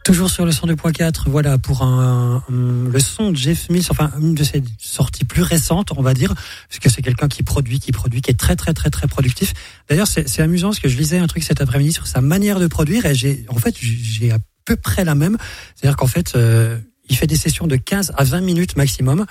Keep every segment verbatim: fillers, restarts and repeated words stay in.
Toujours sur le cent deux point quatre, voilà, pour un, un le son de Jeff Mills, enfin une de ses sorties plus récentes, on va dire, puisque c'est quelqu'un qui produit, qui produit, qui est très très très très productif. D'ailleurs, c'est, c'est amusant parce que je lisais un truc cet après-midi sur sa manière de produire et j'ai, en fait, j'ai à peu près la même. C'est-à-dire qu'en fait, euh, il fait des sessions de quinze à vingt minutes maximum.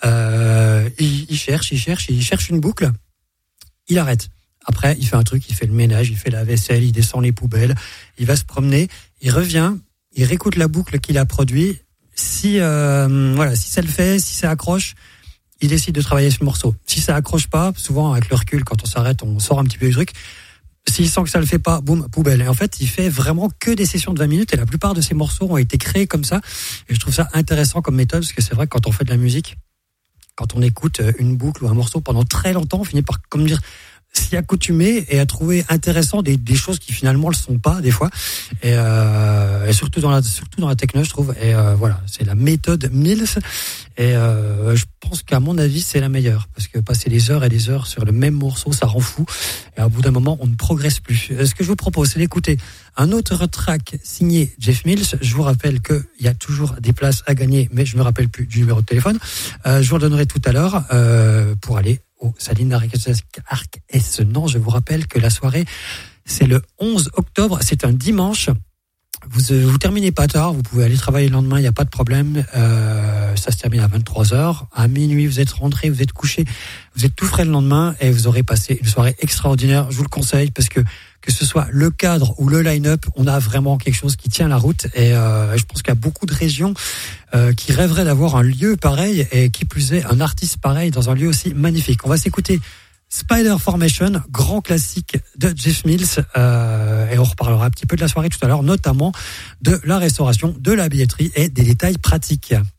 Euh, il, il cherche, il cherche, il cherche une boucle. Il arrête. Après, il fait un truc, il fait le ménage, il fait la vaisselle, il descend les poubelles, il va se promener, il revient. Il réécoute la boucle qu'il a produite. Si euh, voilà, si ça le fait, si ça accroche, il décide de travailler ce morceau. Si ça accroche pas, souvent avec le recul, quand on s'arrête, on sort un petit peu du truc. S'il sent que ça le fait pas, boum, poubelle. Et en fait, il fait vraiment que des sessions de vingt minutes et la plupart de ses morceaux ont été créés comme ça. Et je trouve ça intéressant comme méthode parce que c'est vrai que quand on fait de la musique, quand on écoute une boucle ou un morceau pendant très longtemps, on finit par comme dire s'y accoutumer et à trouver intéressant des, des choses qui finalement le sont pas des fois et, euh, et surtout dans la surtout dans la techno je trouve et euh, voilà c'est la méthode Mills et euh, je pense qu'à mon avis c'est la meilleure parce que passer des heures et des heures sur le même morceau ça rend fou et au bout d'un moment on ne progresse plus. Ce que je vous propose c'est d'écouter un autre track signé Jeff Mills. Je vous rappelle que il y a toujours des places à gagner mais je me rappelle plus du numéro de téléphone. Euh, je vous le donnerai tout à l'heure euh, pour aller au Saline Arc Essenant. Je vous rappelle que la soirée, c'est le onze octobre, c'est un dimanche. Vous euh, vous terminez pas tard, vous pouvez aller travailler le lendemain, il n'y a pas de problème. Euh, ça se termine à vingt-trois heures. À minuit, vous êtes rentré, vous êtes couché, vous êtes tout frais le lendemain et vous aurez passé une soirée extraordinaire. Je vous le conseille parce que que ce soit le cadre ou le line-up, on a vraiment quelque chose qui tient la route. Et euh, je pense qu'il y a beaucoup de régions euh, qui rêveraient d'avoir un lieu pareil et qui plus est un artiste pareil dans un lieu aussi magnifique. On va s'écouter Spider Formation, grand classique de Jeff Mills, euh, et on reparlera un petit peu de la soirée tout à l'heure, notamment de la restauration, de la billetterie et des détails pratiques.